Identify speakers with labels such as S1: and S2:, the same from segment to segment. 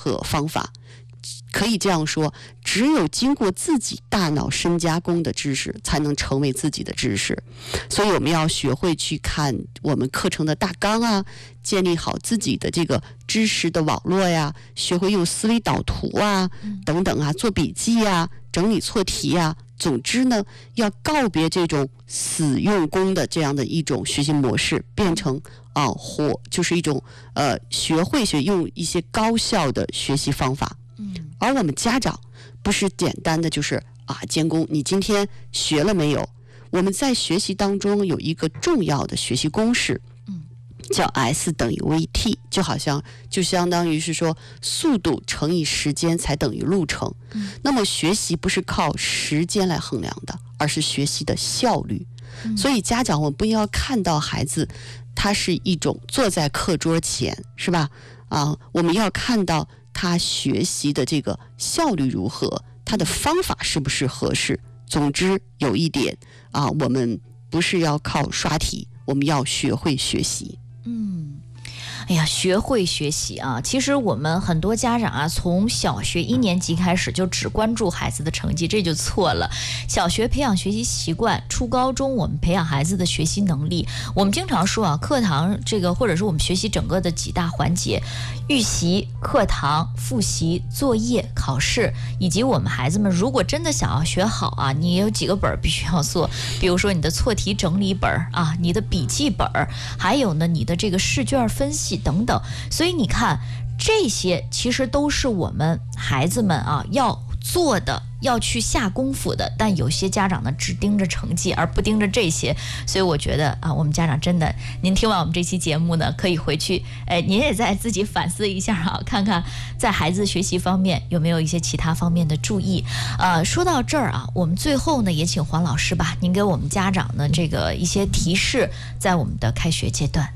S1: 个方法。可以这样说，只有经过自己大脑深加工的知识才能成为自己的知识。所以我们要学会去看我们课程的大纲啊，建立好自己的这个知识的网络呀，学会用思维导图啊等等啊，做笔记啊，整理错题啊。总之呢，要告别这种死用功的这样的一种学习模式，变成就是一种学会用一些高效的学习方法。而我们家长不是简单的就是监工，你今天学了没有？我们在学习当中有一个重要的学习公式，叫 S 等于 VT， 就相当于是说速度乘以时间才等于路程。那么学习不是靠时间来衡量的，而是学习的效率。所以家长我们不要看到孩子他是一种坐在课桌前，是吧？我们要看到他学习的这个效率如何，他的方法是不是合适。总之有一点我们不是要靠刷题，我们要学会学习。
S2: 哎呀，学会学习啊！其实我们很多家长从小学1年级开始就只关注孩子的成绩，这就错了。小学培养学习习惯，初高中我们培养孩子的学习能力。我们经常说课堂这个或者是我们学习整个的几大环节：预习、课堂、复习、作业、考试，以及我们孩子们如果真的想要学好你有几个本必须要做，比如说你的错题整理本你的笔记本，还有呢你的这个试卷分析等等。所以你看，这些其实都是我们孩子们要做的，要去下功夫的。但有些家长呢只盯着成绩而不盯着这些，所以我觉得我们家长真的，您听完我们这期节目呢，可以回去您也再自己反思一下看看在孩子学习方面有没有一些其他方面的注意。说到这儿我们最后呢也请黄老师吧，您给我们家长呢这个一些提示，在我们的开学阶段。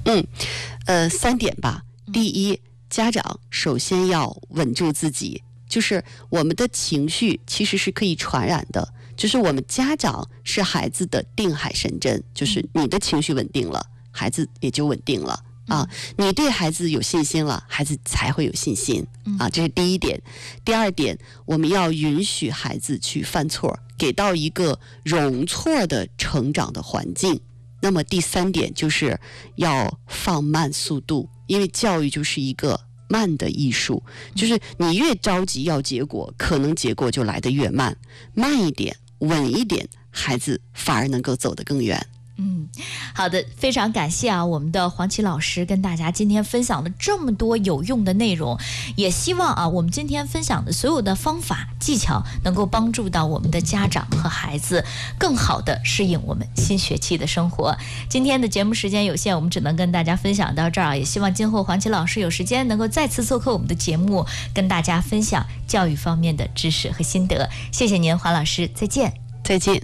S1: 3点吧。第一，家长首先要稳住自己，就是我们的情绪其实是可以传染的，就是我们家长是孩子的定海神针，就是你的情绪稳定了，孩子也就稳定了你对孩子有信心了，孩子才会有信心这是第一点。第二点，我们要允许孩子去犯错，给到一个容错的成长的环境。那么第3点就是要放慢速度，因为教育就是一个慢的艺术，就是你越着急要结果，可能结果就来得越慢。慢一点，稳一点，孩子反而能够走得更远。
S2: 好的，非常感谢我们的黄琦老师跟大家今天分享了这么多有用的内容，也希望我们今天分享的所有的方法技巧能够帮助到我们的家长和孩子更好的适应我们新学期的生活。今天的节目时间有限，我们只能跟大家分享到这儿也希望今后黄琦老师有时间能够再次做客我们的节目，跟大家分享教育方面的知识和心得。谢谢您，黄老师，再见。
S1: 再见。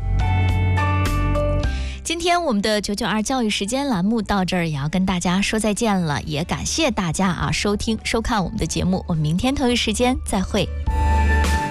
S2: 今天我们的992教育时间栏目到这儿也要跟大家说再见了，也感谢大家收听收看我们的节目，我们明天同一时间再会。